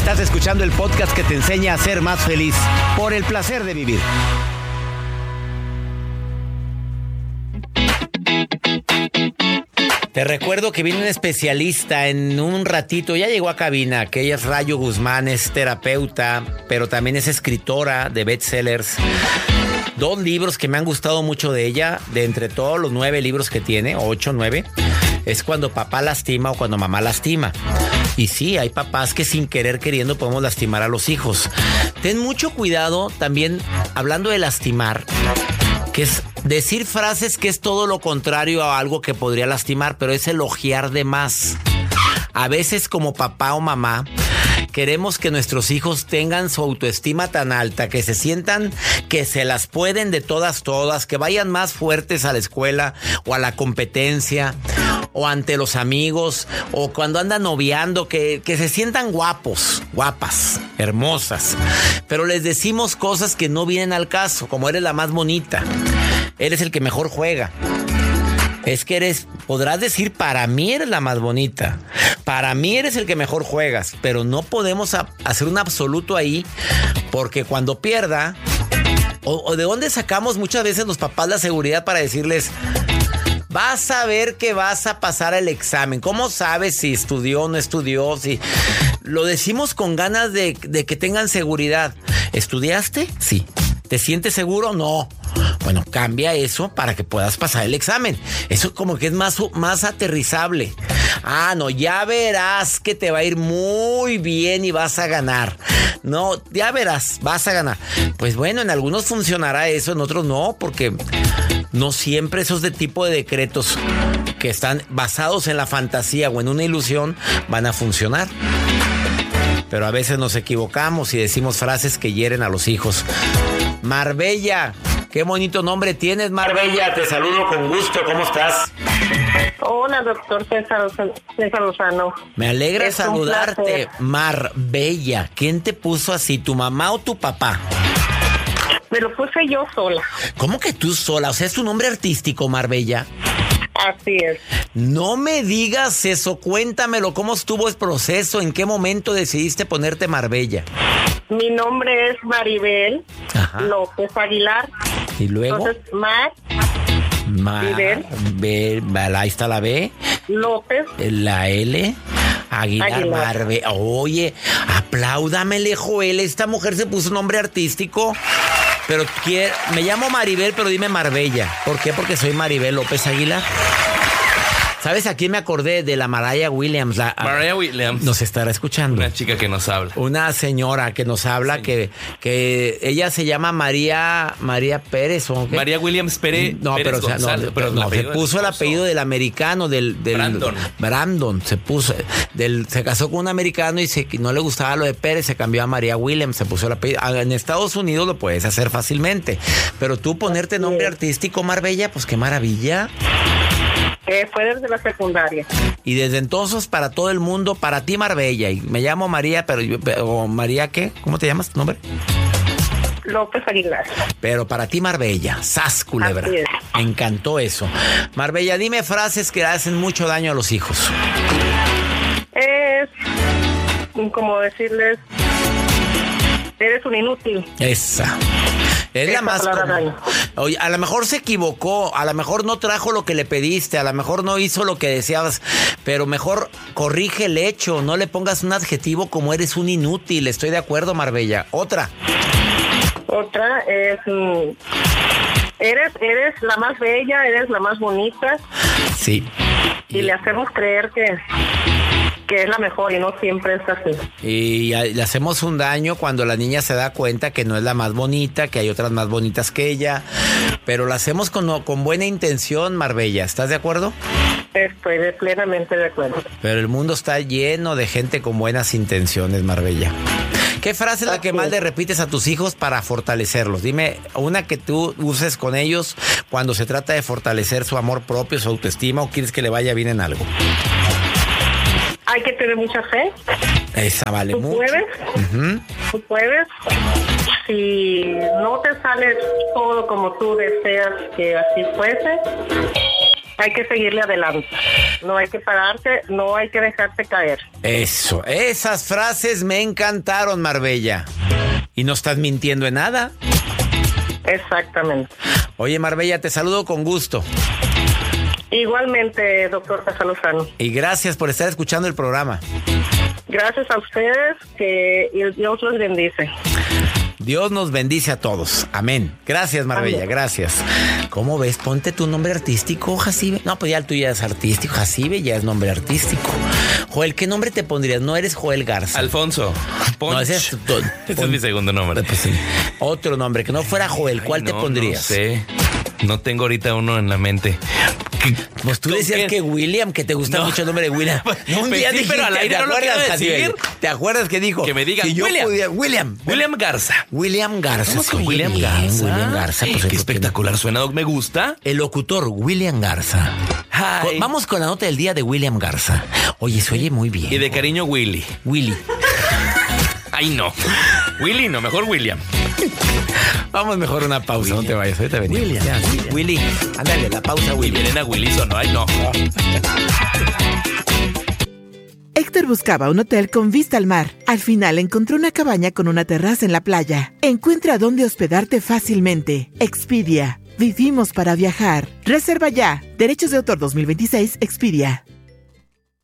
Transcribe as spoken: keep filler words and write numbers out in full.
Estás escuchando el podcast que te enseña a ser más feliz por el placer de vivir. Te recuerdo que viene un especialista en un ratito, ya llegó a cabina, que ella es Rayo Guzmán, es terapeuta, pero también es escritora de bestsellers. Dos libros que me han gustado mucho de ella, de entre todos los nueve libros que tiene, ocho, nueve, es Cuando papá lastima o Cuando mamá lastima. Y sí, hay papás que sin querer queriendo podemos lastimar a los hijos. Ten mucho cuidado también, hablando de lastimar, que es decir frases que es todo lo contrario a algo que podría lastimar, pero es elogiar de más. A veces como papá o mamá queremos que nuestros hijos tengan su autoestima tan alta, que se sientan que se las pueden de todas, todas, que vayan más fuertes a la escuela o a la competencia o ante los amigos o cuando andan noviando, que, que se sientan guapos, guapas, hermosas. Pero les decimos cosas que no vienen al caso, como eres la más bonita, eres el que mejor juega. Es que eres, podrás decir, para mí eres la más bonita, para mí eres el que mejor juegas, pero no podemos a, hacer un absoluto ahí, porque cuando pierda, o, o de dónde sacamos muchas veces los papás la seguridad para decirles, vas a ver que vas a pasar el examen. ¿Cómo sabes si estudió o no estudió? Si lo decimos con ganas de, de que tengan seguridad. ¿Estudiaste? Sí. ¿Te sientes seguro? No. Bueno, cambia eso para que puedas pasar el examen. Eso como que es más, más aterrizable. Ah, no, ya verás que te va a ir muy bien y vas a ganar. No, ya verás, vas a ganar. Pues bueno, en algunos funcionará eso, en otros no, porque no siempre esos de tipo de decretos que están basados en la fantasía o en una ilusión van a funcionar. Pero a veces nos equivocamos y decimos frases que hieren a los hijos. Marbella, qué bonito nombre tienes, Marbella. Te saludo con gusto. ¿Cómo estás? Hola, doctor César, César Lozano. Me alegra es saludarte, Marbella. ¿Quién te puso así, tu mamá o tu papá? Me lo puse yo sola. ¿Cómo que tú sola? O sea, ¿es tu nombre artístico, Marbella? Así es. No me digas eso, cuéntamelo. ¿Cómo estuvo el proceso? ¿En qué momento decidiste ponerte Marbella? Mi nombre es Maribel Ajá. López Aguilar. ¿Y luego? Entonces, Mar... Maribel. B, ahí está la B. López. La L. Aguilar, Aguilar. Marbe. Oye, apláudamele, Joel. Esta mujer se puso un nombre artístico. Pero quiero, me llamo Maribel, pero dime Marbella. ¿Por qué? Porque soy Maribel López Aguilar. ¿Sabes a quién me acordé? De la Mariah Williams. La, Mariah Williams. Nos estará escuchando. Una chica que nos habla. Una señora que nos habla, sí. que, que ella se llama María María Pérez. ¿O qué? María Williams Pérez. No, Pérez pero, o sea, no, pero no, se puso el apellido del americano, del, del Brandon. Brandon, se puso. Del, se casó con un americano y se, no le gustaba lo de Pérez, se cambió a María Williams, se puso el apellido. En Estados Unidos lo puedes hacer fácilmente. Pero tú ponerte nombre artístico, Marbella, pues qué maravilla. Eh, fue desde la secundaria. Y desde entonces para todo el mundo, para ti Marbella. Y me llamo María, pero yo, o María, ¿qué? ¿Cómo te llamas tu nombre? López Aguilar. Pero para ti Marbella, sas culebra. Me encantó eso. Marbella, dime frases que hacen mucho daño a los hijos. Es como decirles, eres un inútil. Esa. Es la más común. Oye, a lo mejor se equivocó, a lo mejor no trajo lo que le pediste, a lo mejor no hizo lo que deseabas, pero mejor corrige el hecho, no le pongas un adjetivo como eres un inútil. Estoy de acuerdo, Marbella. Otra. Otra es, eres, eres la más bella, eres la más bonita. Sí. Y, y le hacemos creer que... que es la mejor y no siempre es así. Y le hacemos un daño cuando la niña se da cuenta que no es la más bonita, que hay otras más bonitas que ella, pero lo hacemos con, con buena intención, Marbella. ¿Estás de acuerdo? Estoy de, plenamente de acuerdo. Pero el mundo está lleno de gente con buenas intenciones, Marbella. ¿Qué frase es la que más le repites a tus hijos para fortalecerlos? Dime una que tú uses con ellos cuando se trata de fortalecer su amor propio, su autoestima, o quieres que le vaya bien en algo. Hay que tener mucha fe. Esa vale ¿Tú mucho. puedes? Uh-huh. Tú puedes. Si no te sale todo como tú deseas que así fuese, hay que seguirle adelante. No hay que pararse, no hay que dejarse caer. Eso, esas frases me encantaron, Marbella. Y no estás mintiendo en nada. Exactamente. Oye, Marbella, te saludo con gusto. Igualmente, doctor Casalozano. Y gracias por estar escuchando el programa. Gracias a ustedes, que Dios los bendice. Dios nos bendice a todos. Amén. Gracias, Marbella, Amén. Gracias. ¿Cómo ves? Ponte tu nombre artístico, Jacibe. No, pues ya el tuyo ya es artístico. Jacibe ya es nombre artístico. Joel, ¿qué nombre te pondrías? No eres Joel Garza. Alfonso. Ponch. No, ese es, tu, ese es mi segundo nombre. Pues sí. Otro nombre, que no fuera Joel. ¿Cuál Ay, no, te pondrías? No sé. No tengo ahorita uno en la mente. Pues tú decías qué? que William, que te gusta no. mucho el nombre de William. No, un día sí, dijiste, pero al aire ¿te no acuerdas, lo decir? ¿Te acuerdas que dijo? Que me digan si William. Pudiera, William. William Garza. William Garza. Vamos con William bien, Garza. William Garza. Pues qué espectacular suena, Doc. Me gusta. El locutor, William Garza. Con, vamos con la nota del día de William Garza. Oye, se oye muy bien. Y de cariño, Willy. Willy. Ay, no. Willy no, mejor William. Vamos mejor a una pausa, William. No te vayas, ahorita venimos. William, ya, William. Willy, ándale, la pausa, Willy. Y vienen a Willy, no, ay, no. Héctor buscaba un hotel con vista al mar. Al final encontró una cabaña con una terraza en la playa. Encuentra dónde hospedarte fácilmente. Expedia. Vivimos para viajar. Reserva ya. Derechos de autor dos mil veintiséis, Expedia.